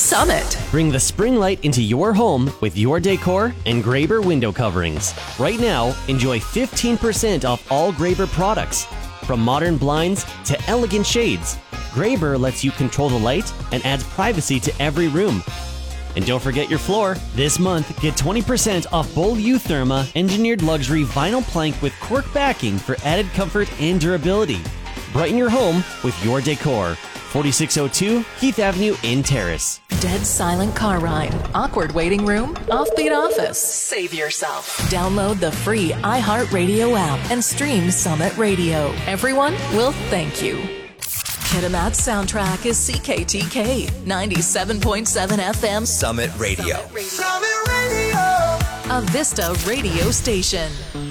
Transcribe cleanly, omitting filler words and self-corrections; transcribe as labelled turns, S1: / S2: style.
S1: Summit.
S2: Bring the spring light into your home with your decor and Graber window coverings. Right now, enjoy 15% off all Graber products. From modern blinds to elegant shades, Graber lets you control the light and adds privacy to every room. And don't forget your floor. This month, get 20% off Boll Eutherma engineered luxury vinyl plank with cork backing for added comfort and durability. Brighten your home with your decor. 4602 Heath Avenue in Terrace.
S1: Dead silent car ride, awkward waiting room, offbeat office. Save yourself. Download the free iHeartRadio app and stream Summit Radio. Everyone will thank you. Kitimat's soundtrack is CKTK 97.7 FM
S3: Summit Radio.
S1: A Vista radio station.